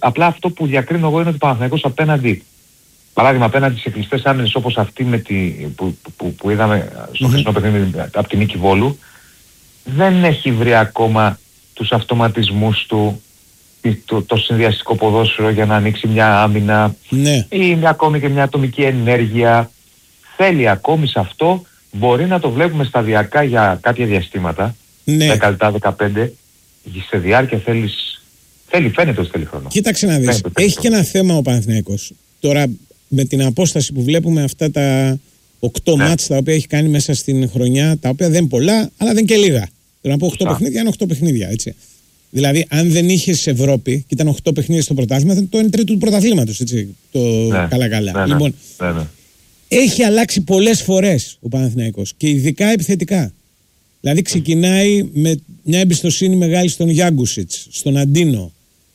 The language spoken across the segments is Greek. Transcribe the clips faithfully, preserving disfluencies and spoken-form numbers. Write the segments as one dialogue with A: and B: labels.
A: Απλά αυτό που διακρίνω εγώ είναι ότι ο Παναθηναϊκός απέναντι, παράδειγμα απέναντι σε κλειστές άμυνες όπως αυτή με τη, που, που, που είδαμε στο χθεσινό mm-hmm. παιχνίδι από την Νίκη Βόλου, δεν έχει βρει ακόμα τους αυτοματισμούς του, το, το συνδυαστικό ποδόσφαιρο για να ανοίξει μια άμυνα
B: ναι.
A: ή μια, ακόμη και μια ατομική ενέργεια. Θέλει ακόμη σε αυτό, μπορεί να το βλέπουμε σταδιακά για κάποια διαστήματα,
B: ναι.
A: δέκα λεπτά, δεκαπέντε, σε διάρκεια θέλεις, θέλει, φαίνεται ότι θέλει χρόνο.
B: Κοίταξε να δεις, έχει και ένα θέμα ο Παναθηναϊκός. Τώρα με την απόσταση που βλέπουμε αυτά τα οκτώ ναι. μάτς τα οποία έχει κάνει μέσα στην χρονιά, τα οποία δεν είναι πολλά, αλλά δεν και λίγα. Θέλω να πω οκτώ παιχνίδια είναι οκτώ παιχνίδια, έτσι. Δηλαδή, αν δεν είχες Ευρώπη και ήταν οκτώ παιχνίδια στο πρωτάθλημα, ήταν το ένα τρίτο του πρωταθλήματος, έτσι. Το
A: ναι.
B: καλά-καλά.
A: Ναι,
B: λοιπόν,
A: ναι, ναι.
B: έχει αλλάξει πολλές φορές ο Παναθηναϊκός και ειδικά επιθετικά. Δηλαδή, ξεκινάει με μια εμπιστοσύνη μεγάλη στον Γιάνγκουσιτς, στον Αντίνο.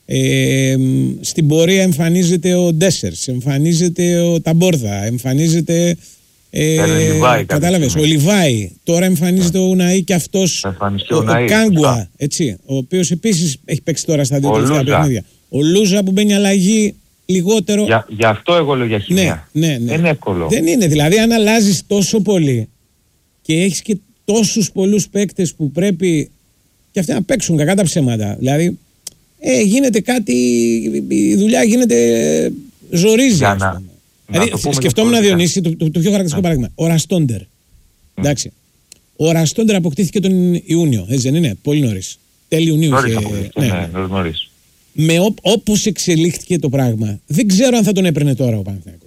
B: Ε, στην πορεία εμφανίζεται ο Ντέσσερς, εμφανίζεται ο Ταμπόρδα, εμφανίζεται. Ε,
A: Λιβάη,
B: κατάλαβες, ο Λιβάη. Τώρα εμφανίζεται yeah. ο Ουναή και αυτός. Ο, ο, ο Κάγκουα, έτσι, ο οποίος επίσης έχει παίξει τώρα στα δύο τελευταία παιχνίδια. Ο Λούζα που μπαίνει αλλαγή λιγότερο.
A: Για, γι' αυτό εγώ λέω για χημεία.
B: Ναι, ναι, ναι.
A: Δεν είναι εύκολο.
B: Δεν είναι. Δηλαδή, αν αλλάζεις τόσο πολύ και έχεις και τόσους πολλούς παίκτες που πρέπει και αυτοί να παίξουν κακά τα ψέματα. Δηλαδή, ε, γίνεται κάτι, η δουλειά γίνεται, ζορίζει.
A: Για να,
B: δηλαδή,
A: να
B: σκεφτόμουν να Διονύση το, το, το πιο χαρακτηριστικό yeah. παράδειγμα. Ο Ραστόντερ. Mm. Εντάξει. Ο Ραστόντερ αποκτήθηκε τον Ιούνιο, έτσι δεν είναι, πολύ νωρίς. Τέλη Ιουνίου.
A: Νωρίς
B: και...
A: αποκτήθηκε, ναι, ναι, νωρίς.
B: Με ό, όπως εξελίχθηκε το πράγμα, δεν ξέρω αν θα τον έπαιρνε τώρα ο Παναθηναϊκός.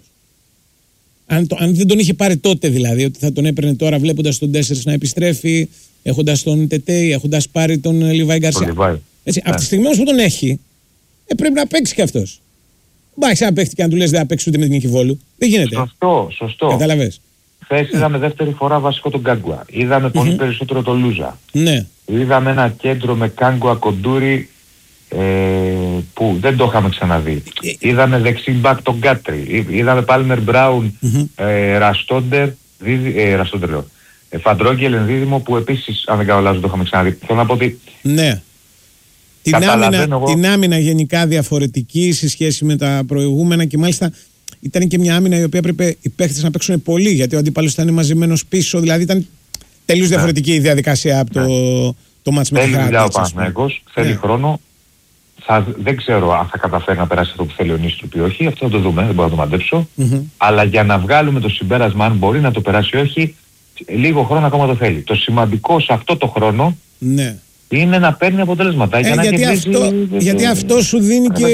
B: Αν, το, αν δεν τον είχε πάρει τότε δηλαδή, ότι θα τον έπαιρνε τώρα βλέποντας τον Ντέσσερς να επιστρέφει, έχοντας τον Τετέι, έχοντας πάρει τον Λιβάη Γκαρσία. Έτσι, yeah. Από τη στιγμή που τον έχει, ε, πρέπει να παίξει κι αυτός. Μπάει ένα παίχτη και να του λες δεν θα παίξει ούτε με την Νίκη Βόλου. Δεν γίνεται.
A: Σωστό, σωστό.
B: Καταλαβες.
A: Χθες yeah. είδαμε δεύτερη φορά βασικό τον Κάγκουα. Είδαμε mm-hmm. πολύ περισσότερο τον Λούζα.
B: Ναι.
A: Είδαμε ένα κέντρο με Κάγκουα Κοντούρι ε, που δεν το είχαμε ξαναδεί. Ε, είδαμε δεξί μπακ τον Κάτρι. Είδαμε Πάλμερ Μπράουν, mm-hmm. ε, Ραστόντερ, ε, Ραστόντερ λέω. Ε, Φαντρόγγελ ενδίδυμο που επίσης αν δεν κάνω λάθος το είχαμε ξαναδεί. Θέλω να πω ότι.
B: Ναι. Την άμυνα, εγώ... την άμυνα γενικά διαφορετική σε σχέση με τα προηγούμενα και μάλιστα ήταν και μια άμυνα η οποία έπρεπε οι παίχτες να παίξουν πολύ γιατί ο αντίπαλος ήταν μαζεμένος πίσω, δηλαδή ήταν τελείως ναι. διαφορετική η διαδικασία από ναι. το, το μάτς με τη Χράτη. Θέλει δουλειά ο
A: Παναθηναϊκός, θέλει ναι. χρόνο. Θα, δεν ξέρω αν θα καταφέρει να περάσει αυτό που θέλει ο Νίστρουπ ή όχι, αυτό θα το δούμε, δεν μπορώ να το μαντέψω. Mm-hmm. Αλλά για να βγάλουμε το συμπέρασμα αν μπορεί να το περάσει ή όχι, λίγο χρόνο ακόμα το θέλει. Το σημαντικό σε αυτό το χρόνο ναι. είναι να παίρνει αποτελέσματα.
B: Ε,
A: για να
B: γιατί, αυτό, δε, γιατί αυτό σου δίνει και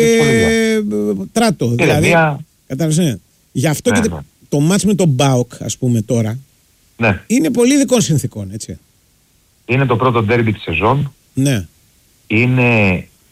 B: τράτο. Ε, δηλαδή, μια... κατάλαβες, γι' αυτό ναι, και ναι. το μάτς με τον ΠΑΟΚ, ας πούμε τώρα, ναι. είναι πολύ ειδικών συνθήκων, έτσι.
A: Είναι το πρώτο ντέρμπι της σεζόν.
B: Ναι.
A: Είναι...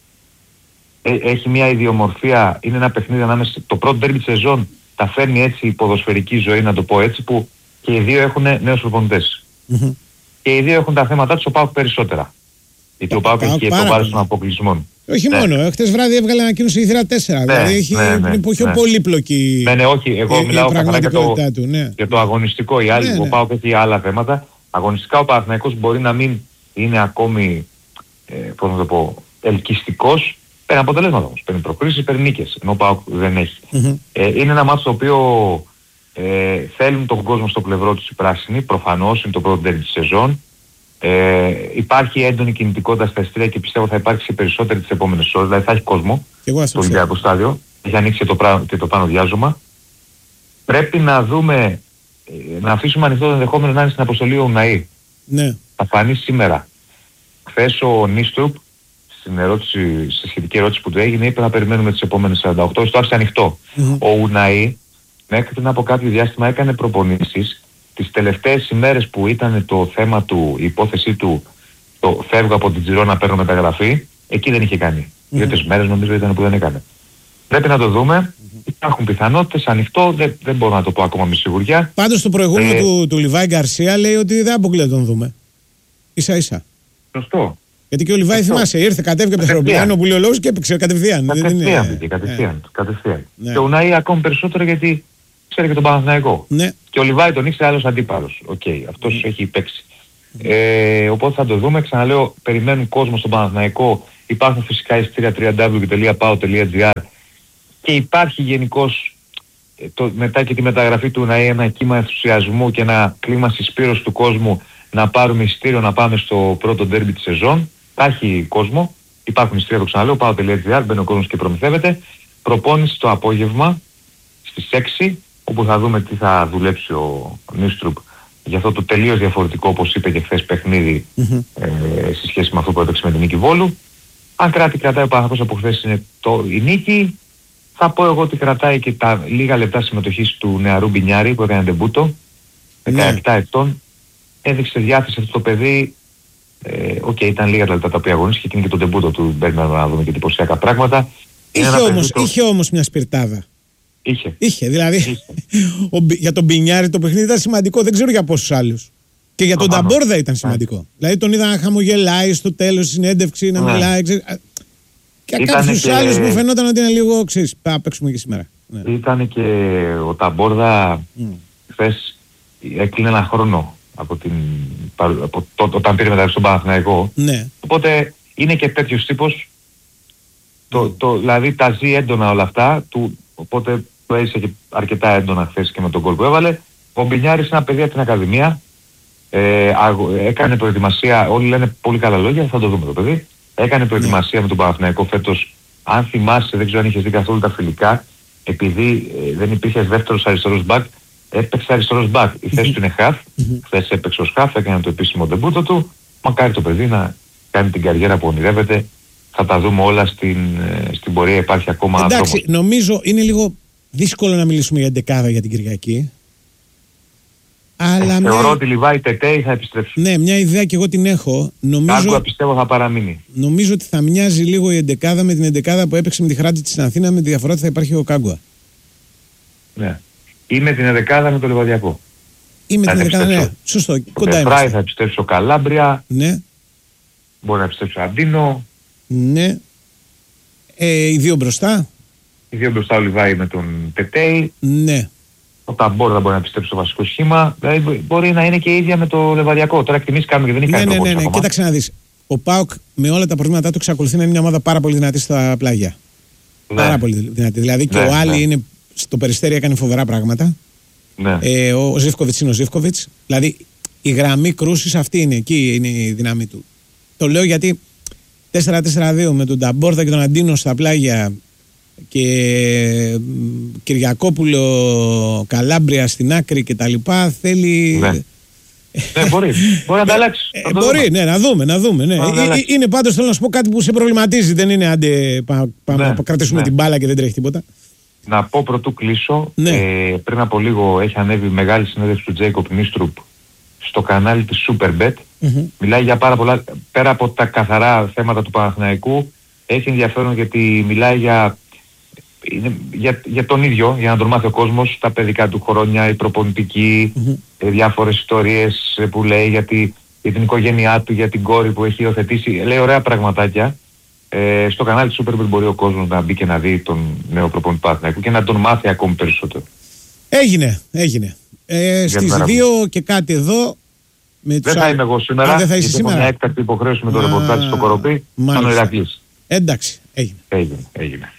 A: Ε, έχει μια ιδιομορφία, είναι ένα παιχνίδι ανάμεσα. Το πρώτο ντέρμπι της σεζόν τα φέρνει έτσι η ποδοσφαιρική ζωή, να το πω έτσι, που και οι δύο έχουν νέους προπονητές. Mm-hmm. Και οι δύο έχουν τα θέματα τους, ο ΠΑΟΚ περισσότερα. Γιατί ο ΠΑΟΚ έχει και το βάρος των αποκλεισμών.
B: Όχι ναι. μόνο, χτες βράδυ έβγαλε ανακοίνωση η θύρα τέσσερα. Ναι, δηλαδή έχει
A: ναι, ναι,
B: είναι πιο
A: ναι.
B: πολύπλοκη.
A: Ναι, ναι, όχι. Εγώ
B: η,
A: μιλάω καθαρά για το,
B: του, ναι.
A: για το αγωνιστικό. Οι άλλοι, ναι, ναι. Ο ΠΑΟΚ έχει άλλα θέματα. Αγωνιστικά ο Παναθηναϊκός μπορεί να μην είναι ακόμη ε, πώς να το πω, ελκυστικός. Παίρνει αποτελέσματα όμως. Παίρνει προκρίσεις, παίρνει νίκες. Ενώ ο ΠΑΟΚ δεν έχει. Mm-hmm. Ε, είναι ένα μάτσο το οποίο ε, θέλουν τον κόσμο στο πλευρό τους οι πράσινοι. Προφανώς είναι το πρώτο ντέρμπι της σεζόν. Ε, υπάρχει έντονη κινητικότητα στα εστία και πιστεύω θα υπάρξει περισσότερη τις επόμενες ώρες. Δηλαδή θα έχει κόσμο στο Ολυμπιακό στάδιο. Έχει ανοίξει και το, πρά, και το πάνω διάζωμα. Πρέπει να δούμε, να αφήσουμε ανοιχτό το ενδεχόμενο να είναι στην αποστολή ο Ουναή.
B: Ναι.
A: Θα φανεί σήμερα. Χθες ο Νίστρουπ στην ερώτηση, στη σχετική ερώτηση που του έγινε είπε να περιμένουμε τις επόμενες σαράντα οκτώ ώρες. Το άφησε ανοιχτό. Mm-hmm. Ο Ουναή μέχρι πριν από κάποιο διάστημα έκανε προπονήσεις. Τις τελευταίες ημέρες που ήταν το θέμα του, η υπόθεσή του, το φεύγω από την Τζιρόνα, παίρνω μεταγραφή, εκεί δεν είχε κάνει. Mm-hmm. Δύο-τρεις μέρες νομίζω ήταν που δεν έκανε. Πρέπει να το δούμε. Mm-hmm. Υπάρχουν πιθανότητες, ανοιχτό, δεν, δεν μπορώ να το πω ακόμα με σιγουριά.
B: Πάντως το προηγούμενο ε... του, του Λιβάη Γκαρσία λέει ότι δεν αποκλείεται να τον δούμε. Ίσα ίσα.
A: Σωστό.
B: Γιατί και ο Λιβάη θυμάσαι, ήρθε, κατέβηκε από το αεροπλάνο που λέει ο λόγος και έπαιξε κατευθείαν.
A: Κατευθείαν, είναι... κατευθείαν. Yeah. κατευθείαν. Yeah. Και ο Ουναή ακόμη περισσότερο γιατί ξέρει και τον Παναθηναϊκό. Ναι. Και ο Λιβάη τον ήξερε άλλος αντίπαλος. Οκ, okay, αυτός mm. έχει παίξει. Mm. Ε, οπότε θα το δούμε. Ξαναλέω, περιμένουν κόσμο στον Παναθηναϊκό Υπάρχουν φυσικά εισιτήρια double-u double-u double-u τελεία πάο τελεία τζι άρ και υπάρχει γενικώς το, μετά και τη μεταγραφή του να είναι ένα κύμα ενθουσιασμού και ένα κλίμα συσπήρωσης του κόσμου να πάρουμε εισιτήριο να πάμε στο πρώτο ντέρμπι της σεζόν. Υπάρχει κόσμο, υπάρχουν εισιτήρια, το ξαναλέω, πάο τελεία τζι άρ, μπαίνει ο κόσμος και προμηθεύεται. Προπόνηση το απόγευμα στις έξι, όπου θα δούμε τι θα δουλέψει ο Νίστρουπ για αυτό το τελείως διαφορετικό, όπως είπε και χθες, παιχνίδι mm-hmm. ε, σε σχέση με αυτό που έπαιξε με την νίκη Βόλου. Αν κράτη κρατάει ο Παναθηναϊκός από χθες είναι το, η νίκη. Θα πω εγώ ότι κρατάει και τα λίγα λεπτά συμμετοχής του νεαρού Μπινιάρη που έκανε ντεμπούτο, δεκαεπτά mm. ετών. Έδειξε διάθεση αυτό το παιδί. Οκ, ε, okay, ήταν λίγα τα λεπτά τα οποία αγωνίστηκε και είναι και το ντεμπούτο του. Μπαίνουμε να δούμε και εντυπωσιακά πράγματα.
B: Είχε όμως, το... είχε όμως μια σπιρτάδα.
A: Είχε.
B: Είχε, δηλαδή. Είχε. ο, για τον Μπινιάρη το παιχνίδι ήταν σημαντικό, δεν ξέρω για πόσους άλλους. Και για τον Ταμπόρδα ήταν σημαντικό. Yeah. Δηλαδή τον είδα να χαμογελάει στο τέλος της συνέντευξης, να yeah. μιλάει. Ξέρει, και κάποιους και... άλλους μου φαινόταν ότι είναι λίγο, ξέρεις, πάμε παίξουμε και σήμερα. Ναι.
A: Ήταν και ο Ταμπόρδα mm. χθες έκλεινε ένα χρόνο από την, από το, όταν πήρε μεταξύ στον Παναθηναϊκό.
B: Ναι.
A: Οπότε είναι και τέτοιος τύπος, το, το, δηλαδή τα ζει έντονα όλα αυτά, του, οπότε το έζησε και αρκετά έντονα χθες και με τον γκολ που έβαλε. Ο Μπινιάρης είναι ένα παιδί από την Ακαδημία, ε, αγω, έκανε προετοιμασία, όλοι λένε πολύ καλά λόγια, θα το δούμε το παιδί. Έκανε προετοιμασία yeah. με τον Παναθηναϊκό φέτος. Αν θυμάσαι, δεν ξέρω αν είχες δει καθόλου τα φιλικά, επειδή ε, δεν υπήρχε δεύτερος αριστερός μπακ, έπαιξε αριστερός μπακ. Η θέση του είναι half, χθες έπαιξε ως half, έκανε το επίσημο ντεμπούτο του. Μακάρι το παιδί να κάνει την καριέρα που ονειρεύεται. Θα τα δούμε όλα στην, στην πορεία, υπάρχει ακόμα δρόμος.
B: Εντάξει, νομίζω είναι λίγο δύσκολο να μιλήσουμε για εντεκάδα για την Κυριακή. Αλλά
A: ε,
B: μια...
A: Θεωρώ ότι Λιβάη Τετέι θα επιστρέψουν.
B: Ναι, μια ιδέα και εγώ την έχω. Νομίζω...
A: Κάγκουα πιστεύω θα παραμείνει.
B: Νομίζω ότι θα μοιάζει λίγο η εντεκάδα με την εντεκάδα που έπαιξε με τη Χράντη της Αθήνα, με τη διαφορά ότι θα υπάρχει ο Κάγκουα.
A: Ναι. Ή με την εντεκάδα με το Λιβαδιακό.
B: Ή με την εντεκάδα, ναι. Σωστό. Κοντά είμαστε.
A: Φράι θα επιστρέψει ο Καλάμπρια.
B: Ναι.
A: Μπορεί να επιστρέψει ο Αντίνο.
B: Ναι. Ε, οι δύο μπροστά.
A: Οι δύο μπροστά ο Λιβάη με τον Τετέι.
B: Ναι.
A: Ο Ταμπόρδα μπορεί να επιστρέψει στο βασικό σχήμα. Δηλαδή μπορεί να είναι και η ίδια με το Λεβαδιακό. Τώρα εκτιμήσεις κάνουμε και δεν έχει
B: ναι,
A: κάνει
B: ναι, ναι, ναι. Κοίταξε να δεις. Ο ΠΑΟΚ με όλα τα προβλήματά του εξακολουθεί να είναι μια ομάδα πάρα πολύ δυνατή στα πλάγια. Ναι. Πάρα πολύ δυνατή. Δηλαδή και ναι, ο Άλλη ναι. είναι στο Περιστέρι, έκανε φοβερά πράγματα. Ναι. Ε, ο ο Ζίβκοβιτς είναι ο Ζίβκοβιτς. Δηλαδή η γραμμή κρούσης αυτή είναι εκεί, είναι η δύναμη του. Το λέω γιατί τέσσερα τέσσερα δύο με τον Ταμπόρδα και τον Αντίνο στα πλάγια και Κυριακόπουλο, Καλάμπρια στην άκρη και τα λοιπά θέλει...
A: Ναι, ναι μπορεί, μπορεί να τα αλλάξει.
B: Ε, μπορεί, ναι, να δούμε, να δούμε. Ναι. Ε, είναι πάντως, θέλω να σου πω κάτι που σε προβληματίζει, δεν είναι άντε πάμε ναι, να κρατήσουμε ναι. την μπάλα και δεν τρέχει τίποτα.
A: Να πω πρωτού κλείσω, ναι. ε, πριν από λίγο έχει ανέβει μεγάλη συνέντευξη του Τζέικοπ Νίστρουπ στο κανάλι της Superbet. Mm-hmm. Μιλάει για πάρα πολλά, πέρα από τα καθαρά θέματα του Παναθηναϊκού, έχει ενδιαφέρον γιατί μιλάει για Είναι για, για τον ίδιο, για να τον μάθει ο κόσμος, τα παιδικά του χρόνια, η προπονητική, mm-hmm. διάφορες ιστορίες που λέει για, τη, για την οικογένειά του, για την κόρη που έχει υιοθετήσει. Λέει ωραία πραγματάκια. Ε, στο κανάλι της Superbet μπορεί ο κόσμος να μπει και να δει τον νέο προπονητή Παναθηναϊκού και να τον μάθει ακόμη περισσότερο.
B: Έγινε, έγινε. Ε, στις δύο και κάτι εδώ. Με
A: δεν θα είμαι εγώ σήμερα.
B: Α, δεν θα είσαι σήμερα.
A: Έχω μια έκτακτη υποχρέωση με το ρεπορτάζ στο Κοροπή.
B: Μάλιστα. Εντάξει, έγινε.
A: Έγινε, έγινε.